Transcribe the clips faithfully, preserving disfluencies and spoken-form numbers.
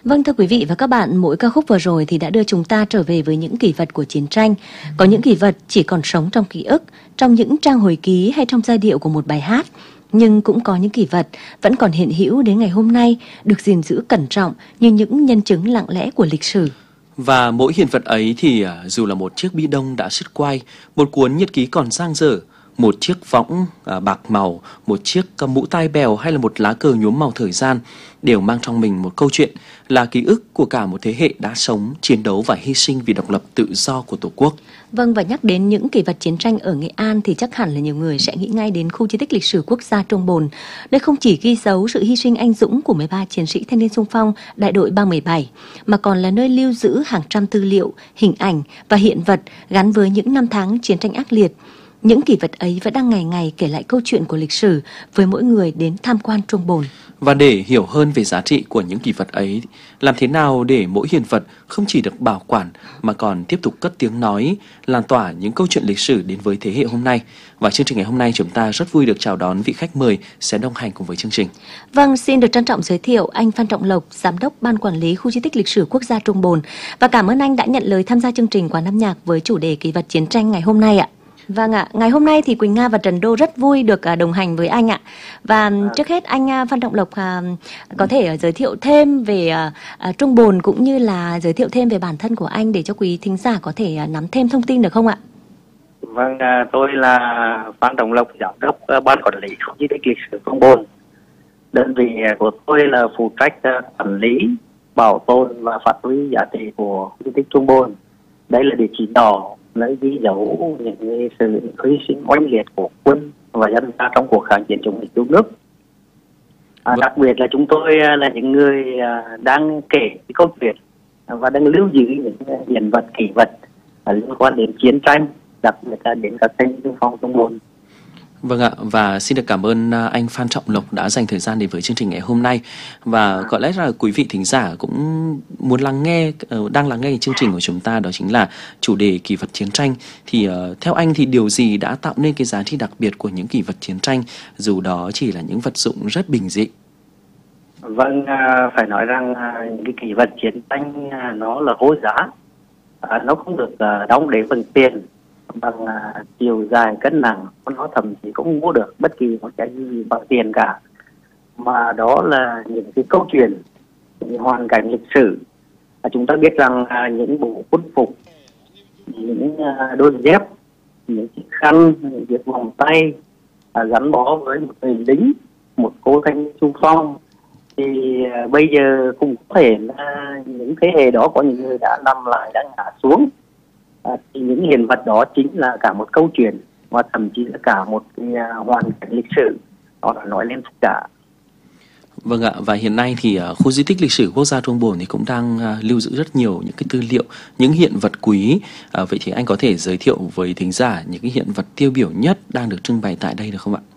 Vâng, thưa quý vị và các bạn, mỗi ca khúc vừa rồi thì đã đưa chúng ta trở về với những kỷ vật của chiến tranh. Có những kỷ vật chỉ còn sống trong ký ức, trong những trang hồi ký hay trong giai điệu của một bài hát. Nhưng cũng có những kỷ vật vẫn còn hiện hữu đến ngày hôm nay, được gìn giữ cẩn trọng như những nhân chứng lặng lẽ của lịch sử. Và mỗi hiện vật ấy thì dù là một chiếc bi đông đã sứt quai, một cuốn nhật ký còn dang dở, một chiếc võng à, bạc màu, một chiếc mũ tai bèo hay là một lá cờ nhuốm màu thời gian đều mang trong mình một câu chuyện, là ký ức của cả một thế hệ đã sống, chiến đấu và hy sinh vì độc lập tự do của Tổ quốc. Vâng, và nhắc đến những kỷ vật chiến tranh ở Nghệ An thì chắc hẳn là nhiều người sẽ nghĩ ngay đến khu di tích lịch sử quốc gia Trung Bồn. Đây không chỉ ghi dấu sự hy sinh anh dũng của mười ba chiến sĩ thanh niên xung phong đại đội ba một bảy, mà còn là nơi lưu giữ hàng trăm tư liệu, hình ảnh và hiện vật gắn với những năm tháng chiến tranh ác liệt. Những kỷ vật ấy vẫn đang ngày ngày kể lại câu chuyện của lịch sử với mỗi người đến tham quan Trung Bồn. Và để hiểu hơn về giá trị của những kỷ vật ấy, làm thế nào để mỗi hiện vật không chỉ được bảo quản mà còn tiếp tục cất tiếng nói, lan tỏa những câu chuyện lịch sử đến với thế hệ hôm nay. Và chương trình ngày hôm nay chúng ta rất vui được chào đón vị khách mời sẽ đồng hành cùng với chương trình. Vâng, xin được trân trọng giới thiệu anh Phan Trọng Lộc, Giám đốc Ban Quản lý Khu di tích lịch sử quốc gia Trung Bồn. Và cảm ơn anh đã nhận lời tham gia chương trình Quán âm nhạc với chủ đề kỷ vật chiến tranh ngày hôm nay ạ. Vâng ạ, ngày hôm nay thì Quỳnh Nga và Trần Đô rất vui được đồng hành với anh ạ. Và trước hết anh Phan Trọng Lộc có thể giới thiệu thêm về Trung Bồn cũng như là giới thiệu thêm về bản thân của anh để cho quý thính giả có thể nắm thêm thông tin được không ạ? Vâng, tôi là Phan Trọng Lộc, Giám đốc Ban Quản lý Khu di tích lịch sử Trung Bồn. Đơn vị của tôi là phụ trách quản lý, bảo tồn và phát huy giá trị của di tích Trung Bồn. Đây là địa chỉ đỏ nơi ghi dấu những sự hy sinh oanh liệt của quân và dân ta trong cuộc kháng chiến chống địch cứu nước. À, đặc biệt là chúng tôi là những người đang kể cái câu chuyện và đang lưu giữ những hiện vật kỷ vật liên quan đến chiến tranh, đặc biệt là đến các thanh niên phong Trung Bồn. Vâng ạ, và xin được cảm ơn anh Phan Trọng Lộc đã dành thời gian đến với chương trình ngày hôm nay. Và có lẽ là quý vị thính giả cũng muốn lắng nghe, đang lắng nghe chương trình của chúng ta, đó chính là chủ đề kỷ vật chiến tranh. Thì uh, theo anh thì điều gì đã tạo nên cái giá trị đặc biệt của những kỷ vật chiến tranh, dù đó chỉ là những vật dụng rất bình dị? Vâng, phải nói rằng những cái kỷ vật chiến tranh nó là vô giá, nó không được đong để bằng tiền, bằng uh, chiều dài cân nặng, nó thậm chí cũng mua được bất kỳ một cái gì bằng tiền cả, mà đó là những cái câu chuyện, những hoàn cảnh lịch sử. uh, chúng ta biết rằng uh, những bộ quân phục, những uh, đôi dép, những chiếc khăn, những chiếc vòng tay uh, gắn bó với một người lính, một cô thanh niên xung phong, thì uh, bây giờ cũng có thể là những thế hệ đó có những người đã nằm lại, đã ngã xuống. À, thì những hiện vật đó chính là cả một câu chuyện và thậm chí là cả một cái uh, hoàn cảnh lịch sử, nó đã nói lên tất cả. Vâng ạ, và hiện nay thì uh, khu di tích lịch sử quốc gia Trung Bồn thì cũng đang uh, lưu giữ rất nhiều những cái tư liệu, những hiện vật quý. Uh, vậy thì anh có thể giới thiệu với thính giả những cái hiện vật tiêu biểu nhất đang được trưng bày tại đây được không ạ?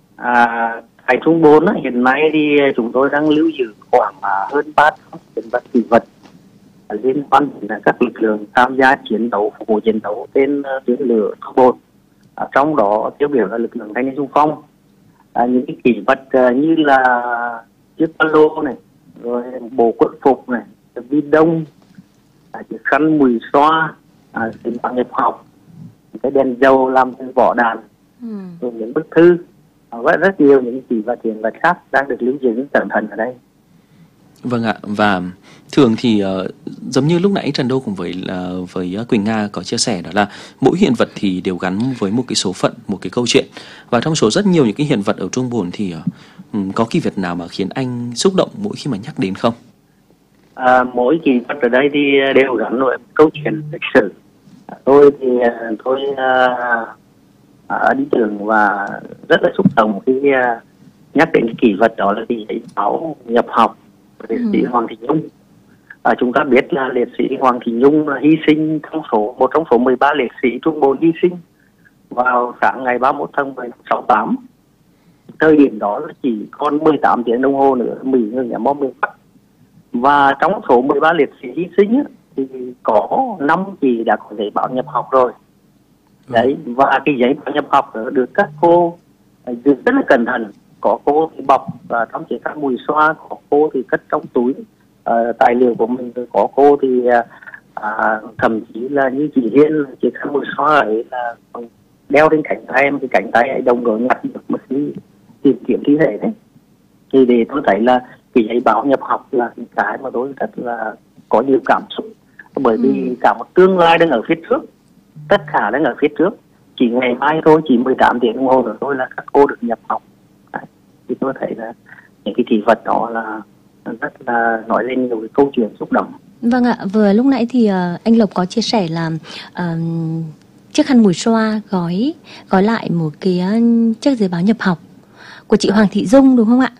À, tại Trung Bồn á, hiện nay thì chúng tôi đang lưu giữ khoảng uh, hơn ba trăm hiện vật kỷ vật liên quan đến các lực lượng tham gia chiến đấu, phục vụ chiến đấu trên tuyến lửa Trung Bồn. À, trong đó tiêu biểu là lực lượng thanh niên xung phong. À, những cái kỷ vật à, như là chiếc ba lô này, rồi bộ quân phục này, bi đông, à, chiếc khăn mùi xoa, à, tiền bằng nhập học, cái đèn dầu làm từ vỏ đạn, ừ. rồi những bức thư, à, và rất nhiều những kỷ vật hiện vật khác đang được lưu giữ cẩn thận ở đây. Vâng ạ, và thường thì uh, giống như lúc nãy Trần Đô cùng với uh, với Quỳnh Nga có chia sẻ, đó là mỗi hiện vật thì đều gắn với một cái số phận, một cái câu chuyện. Và trong số rất nhiều những cái hiện vật ở Trung Bồn thì uh, có kỷ vật nào mà khiến anh xúc động mỗi khi mà nhắc đến không? À, mỗi kỷ vật ở đây thì đều gắn với câu chuyện lịch sử. À, tôi thì tôi uh, ở đi trường và rất là xúc động khi uh, nhắc đến cái kỷ vật đó là cái giấy báo nhập học liệt sĩ Hoàng Thị Nhung. À, chúng ta biết là liệt sĩ Hoàng Thị Nhung hy sinh trong số một trong số mười ba liệt sĩ Trung Bồn hy sinh vào sáng ngày ba mươi mốt tháng mười sáu tám. Thời điểm đó là chỉ còn mười tám tiếng đồng hồ nữa Mỹ ngừng nhắm bom miền Bắc. Và trong số mười ba liệt sĩ hy sinh thì có năm chị đã có giấy báo nhập học rồi. Đấy, và cái giấy báo nhập học đó được các cô giữ rất là cẩn thận. Có cô thì bọc và trong chiếc khăn mùi xoa, có cô thì cất trong túi uh, tài liệu của mình có cô thì uh, thậm chí là như chị Hiên chiếc khăn mùi xoa ấy là đeo trên cánh tay em, cái cánh tay ấy đồng đội nhặt được một cái tìm kiếm thi thể đấy. Thì để tôi thấy là cái giấy báo nhập học là cái mà tôi rất là có nhiều cảm xúc, bởi vì ừ. cả một tương lai đang ở phía trước, tất cả đang ở phía trước, chỉ ngày mai thôi, chỉ mười tám tiếng đồng hồ rồi thôi là các cô được nhập học. Đấy. Thì tôi thấy là những cái kỷ vật đó là rất là nói lên nhiều cái câu chuyện xúc động. Vâng ạ, vừa lúc nãy thì uh, anh Lộc có chia sẻ là uh, chiếc khăn mùi xoa gói gói lại một cái uh, chiếc giấy báo nhập học của chị Hoàng Thị Dung đúng không ạ?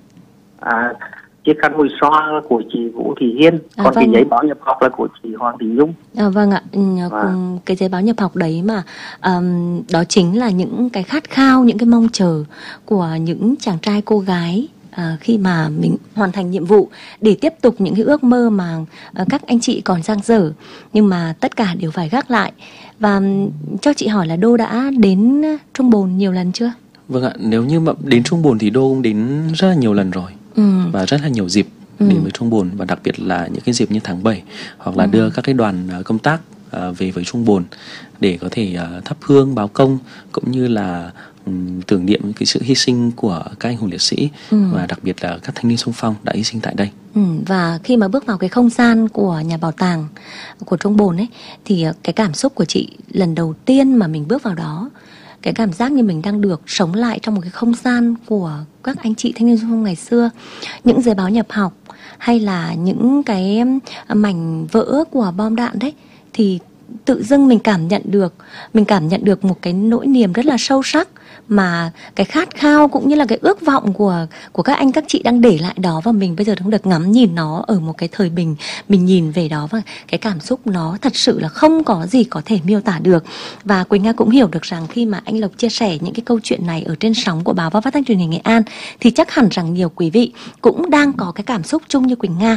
À, chiếc khăn mùi xoa của chị Vũ Thị Hiên, à, còn vâng. cái giấy báo nhập học là của chị Hoàng Thị Dung. À, vâng ạ, à. Cái giấy báo nhập học đấy mà um, đó chính là những cái khát khao, những cái mong chờ của những chàng trai cô gái à, khi mà mình hoàn thành nhiệm vụ để tiếp tục những cái ước mơ mà uh, các anh chị còn dang dở, nhưng mà tất cả đều phải gác lại. Và um, cho chị hỏi là Đô đã đến Trung Bồn nhiều lần chưa? Vâng ạ, nếu như mà đến Trung Bồn thì Đô cũng đến rất là nhiều lần rồi. Ừ. Và rất là nhiều dịp ừ. đến với Trung Bồn, và đặc biệt là những cái dịp như tháng bảy hoặc là ừ. đưa các cái đoàn công tác uh, về với Trung Bồn để có thể uh, thắp hương báo công, cũng như là um, tưởng niệm cái sự hy sinh của các anh hùng liệt sĩ ừ. và đặc biệt là các thanh niên xung phong đã hy sinh tại đây. Ừ. Và khi mà bước vào cái không gian của nhà bảo tàng của Trung Bồn ấy, thì cái cảm xúc của chị lần đầu tiên mà mình bước vào đó, cái cảm giác như mình đang được sống lại trong một cái không gian của các anh chị thanh niên xung phong ngày xưa. Những giấy báo nhập học hay là những cái mảnh vỡ của bom đạn đấy, thì tự dưng mình cảm nhận được Mình cảm nhận được một cái nỗi niềm rất là sâu sắc, mà cái khát khao cũng như là cái ước vọng của của các anh các chị đang để lại đó, và mình bây giờ cũng được ngắm nhìn nó ở một cái thời bình, mình nhìn về đó và cái cảm xúc nó thật sự là không có gì có thể miêu tả được. Và Quỳnh Nga cũng hiểu được rằng khi mà anh Lộc chia sẻ những cái câu chuyện này ở trên sóng của báo và phát thanh truyền hình Nghệ An, thì chắc hẳn rằng nhiều quý vị cũng đang có cái cảm xúc chung như Quỳnh Nga.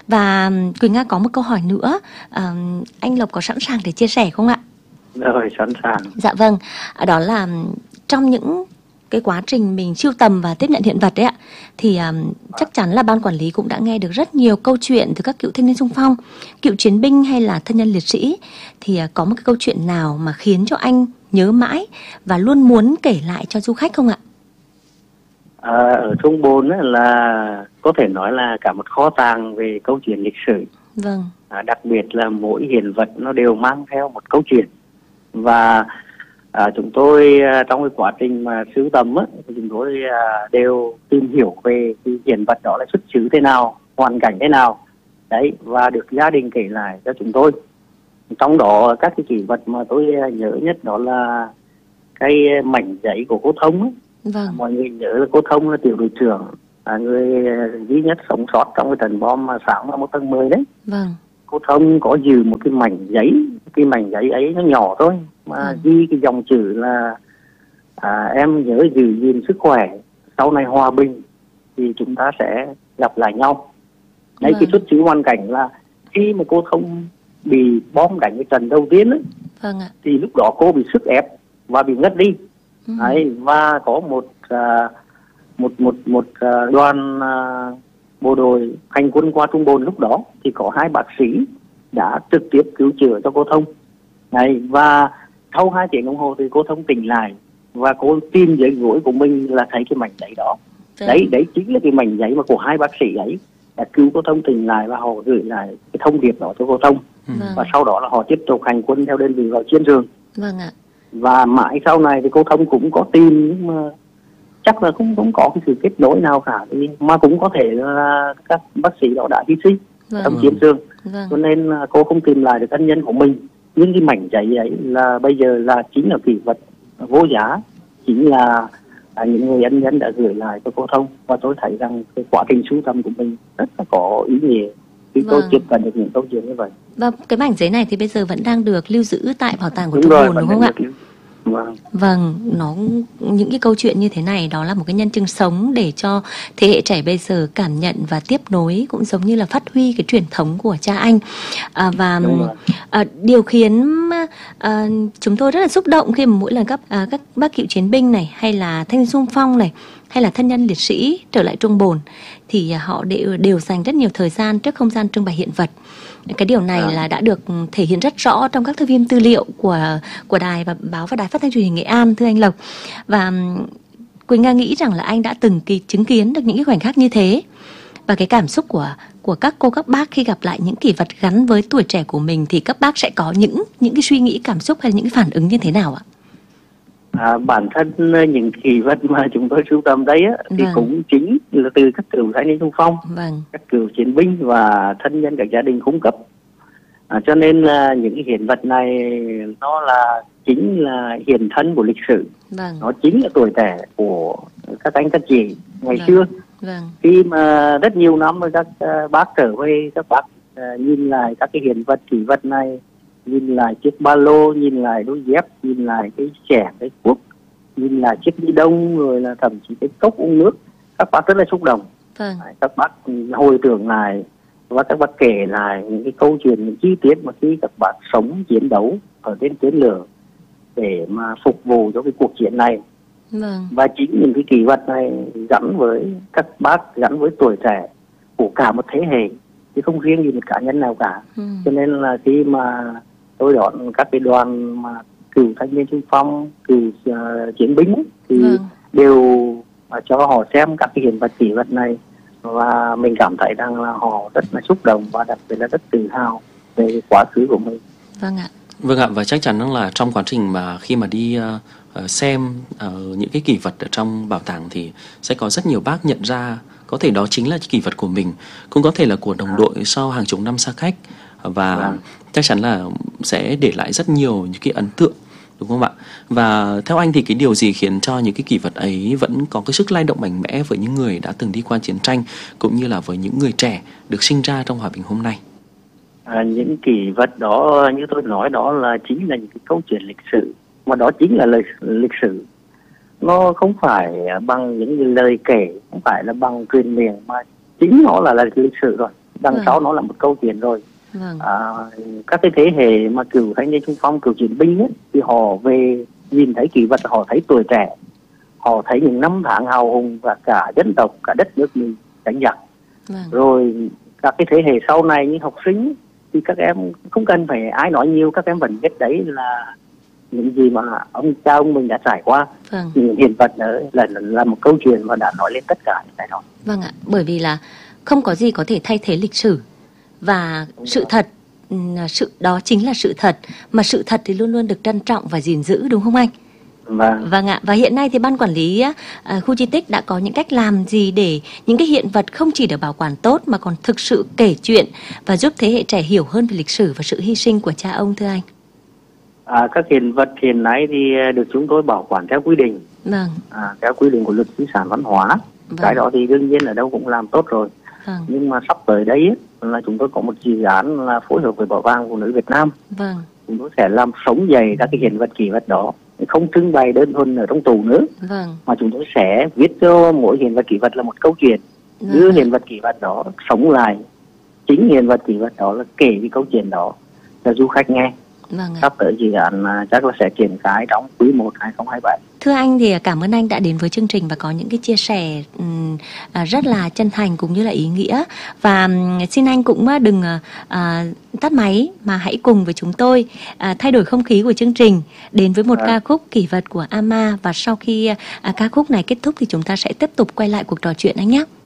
Và Quỳnh Nga có một câu hỏi nữa, à, anh Lộc có sẵn sàng để chia sẻ không ạ? Rồi, sẵn sàng. Dạ vâng, đó là trong những cái quá trình mình sưu tầm và tiếp nhận hiện vật đấy ạ, thì um, chắc chắn là ban quản lý cũng đã nghe được rất nhiều câu chuyện từ các cựu thanh niên xung phong, cựu chiến binh hay là thân nhân liệt sĩ. Thì uh, có một cái câu chuyện nào mà khiến cho anh nhớ mãi và luôn muốn kể lại cho du khách không ạ? À, ở Trung Bồn ấy là có thể nói là cả một kho tàng về câu chuyện lịch sử. Vâng. À, đặc biệt là mỗi hiện vật nó đều mang theo một câu chuyện. Và à, chúng tôi à, trong cái quá trình mà sưu tầm á, chúng tôi à, đều tìm hiểu về cái hiện vật đó là xuất xứ thế nào, hoàn cảnh thế nào đấy, và được gia đình kể lại cho chúng tôi. Trong đó các cái kỷ vật mà tôi nhớ nhất đó là cái mảnh giấy của cô Thông ấy. Vâng. Mọi người nhớ là cô Thông là tiểu đội trưởng, à, người duy nhất sống sót trong cái trận bom mà sáng ba mươi mốt tháng mười đấy. Vâng. Cô Thông có giữ một cái mảnh giấy, cái mảnh giấy ấy nó nhỏ thôi mà ghi ừ. cái dòng chữ là à, em nhớ giữ gìn sức khỏe, sau này hòa bình thì chúng ta sẽ gặp lại nhau. Đấy, vâng. Cái xuất xứ hoàn cảnh là khi mà cô Thông bị bom đánh cái trận đầu tiên ấy, vâng ạ. Thì lúc đó cô bị sức ép và bị ngất đi. Ừ. Đấy, và có một uh, một một một uh, đoàn uh, bộ đội hành quân qua Trung Bồn, lúc đó thì có hai bác sĩ đã trực tiếp cứu chữa cho cô Thông. Đấy, và sau hai tiếng đồng hồ thì cô Thông tỉnh lại và cô tìm dưới gối của mình là thấy cái mảnh giấy đó. Đấy, đấy, đấy chính là cái mảnh giấy mà của hai bác sĩ ấy đã cứu cô Thông tỉnh lại và họ gửi lại cái thông điệp đó cho cô Thông. Ừ. Và sau đó là họ tiếp tục hành quân theo đơn vị vào chiến trường. Vâng ạ. Và mãi sau này thì cô Thông cũng có tin, nhưng mà chắc là cũng không có cái sự kết nối nào cả, mà cũng có thể là các bác sĩ đó đã hy sinh vâng. trong chiến trường. Vâng. Cho nên cô không tìm lại được ân nhân của mình. Nhưng cái mảnh giấy ấy là bây giờ là chính là kỷ vật vô giá, chính là à, những người ân nhân đã gửi lại cho cô Thông. Và tôi thấy rằng cái quá trình sưu tầm của mình rất là có ý nghĩa khi vâng. tôi tiếp cận được những câu chuyện như vậy. Và cái mảnh giấy này thì bây giờ vẫn đang được lưu giữ tại bảo tàng của Trung Bồn đúng không ạ? Vâng. Vâng, nó những cái câu chuyện như thế này đó là một cái nhân chứng sống để cho thế hệ trẻ bây giờ cảm nhận và tiếp nối, cũng giống như là phát huy cái truyền thống của cha anh. À, và à, điều khiến À, chúng tôi rất là xúc động khi mà mỗi lần các à, các bác cựu chiến binh này, hay là thanh niên xung phong này, hay là thân nhân liệt sĩ trở lại Trung Bồn, thì họ đều đều dành rất nhiều thời gian trước không gian trưng bày hiện vật. Cái điều này À. là đã được thể hiện rất rõ trong các thư phim tư liệu của của đài và báo và đài phát thanh truyền hình Nghệ An, thưa anh Lộc. Và ừm, Quỳnh Nga nghĩ rằng là anh đã từng kỳ, chứng kiến được những cái khoảnh khắc như thế, và cái cảm xúc của của các cô các bác khi gặp lại những kỷ vật gắn với tuổi trẻ của mình, thì các bác sẽ có những những cái suy nghĩ, cảm xúc hay những cái phản ứng như thế nào ạ? À, bản thân những kỷ vật mà chúng tôi sưu tầm đấy á, thì Vâng. cũng chính là từ các cựu thanh niên xung phong, Vâng, các cựu chiến binh và thân nhân các gia đình cung cấp. À, cho nên là những cái hiện vật này nó là chính là hiện thân của lịch sử, vâng, nó chính là tuổi trẻ của các anh các chị ngày Vâng. xưa. vâng, Khi mà rất nhiều năm rồi các uh, bác trở về, các bác uh, nhìn lại các cái hiện vật kỷ vật này, nhìn lại chiếc ba lô, nhìn lại đôi dép, nhìn lại cái chẻ, cái cuốc, nhìn lại chiếc ni lông, rồi là thậm chí cái cốc uống nước, các bác rất là xúc động. vâng, Các bác hồi tưởng lại và các bác kể lại những cái câu chuyện, những chi tiết mà khi các bác sống chiến đấu ở trên tuyến lửa để mà phục vụ cho cái cuộc chiến này. vâng, Và chính những cái kỷ vật này gắn với các bác, gắn với tuổi trẻ của cả một thế hệ, chứ không riêng gì một cá nhân nào cả. ừ, Cho nên là khi mà tôi đón các cái đoàn mà cựu thanh niên xung phong, cựu uh, chiến binh ấy, thì Vâng. đều uh, cho họ xem các cái hiện vật kỷ vật này, và mình cảm thấy rằng là họ rất là xúc động và đặc biệt là rất tự hào về quá khứ của mình. vâng ạ. Vâng ạ, và chắc chắn rằng là trong quá trình mà khi mà đi uh, uh, xem uh, những cái kỷ vật ở trong bảo tàng thì sẽ có rất nhiều bác nhận ra có thể đó chính là kỷ vật của mình, cũng có thể là của đồng đội sau hàng chục năm xa cách, và Vâng. chắc chắn là sẽ để lại rất nhiều những cái ấn tượng, đúng không ạ? Và theo anh thì cái điều gì khiến cho những cái kỷ vật ấy vẫn có cái sức lay động mạnh mẽ với những người đã từng đi qua chiến tranh, cũng như là với những người trẻ được sinh ra trong hòa bình hôm nay? À, những kỷ vật đó như tôi nói đó là chính là những cái câu chuyện lịch sử, mà đó chính là lời lịch sử. Nó không phải bằng những lời kể, không phải là bằng truyền miệng, mà chính nó là, là lịch sử rồi. Đằng Vâng. sau nó là một câu chuyện rồi. Vâng, À, các cái thế hệ mà cựu thanh niên xung phong, cựu chiến binh ấy, thì họ về nhìn thấy kỷ vật, họ thấy tuổi trẻ, họ thấy những năm tháng hào hùng và cả dân tộc, cả đất nước mình đánh giặc. vâng, Rồi các cái thế hệ sau này như học sinh thì các em không cần phải ai nói nhiều, các em vẫn biết đấy là những gì mà ông cha ông mình đã trải qua. vâng, Những hiện vật đó là, là là một câu chuyện mà đã nói lên tất cả những cái đó. vâng ạ. Bởi vì là không có gì có thể thay thế lịch sử, và sự thật, ừ, sự đó chính là sự thật, mà sự thật thì luôn luôn được trân trọng và gìn giữ, đúng không anh? Và Vâng ạ. Và hiện nay thì ban quản lý á, à, khu di tích đã có những cách làm gì để những cái hiện vật không chỉ được bảo quản tốt mà còn thực sự kể chuyện và giúp thế hệ trẻ hiểu hơn về lịch sử và sự hy sinh của cha ông, thưa anh? à, các hiện vật hiện nay thì được chúng tôi bảo quản theo quy định, Vâng, à, theo quy định của luật di sản văn hóa. vâng, Cái đó thì đương nhiên ở đâu cũng làm tốt rồi. vâng, Nhưng mà sắp tới đấy ấy, là chúng tôi có một dự án là phối hợp với Bảo tàng Phụ nữ Việt Nam. vâng, Chúng tôi sẽ làm sống dày các cái hiện vật kỷ vật đó, không trưng bày đơn thuần ở trong tủ nữa, vâng, mà chúng tôi sẽ viết cho mỗi hiện vật kỷ vật là một câu chuyện, đưa vâng, hiện vật kỷ vật đó sống lại. Chính hiện vật kỷ vật đó là kể cái câu chuyện đó cho du khách nghe. vâng ạ. Sắp tới dự án à, chắc là sẽ triển khai trong quý một hai không hai bảy. Thưa anh thì cảm ơn anh đã đến với chương trình và có những cái chia sẻ um, à, rất là chân thành cũng như là ý nghĩa. Và um, xin anh cũng uh, đừng uh, uh, tắt máy mà hãy cùng với chúng tôi uh, thay đổi không khí của chương trình đến với một Vâng. ca khúc kỷ vật của Ama. Và sau khi uh, ca khúc này kết thúc thì chúng ta sẽ tiếp tục quay lại cuộc trò chuyện anh nhé.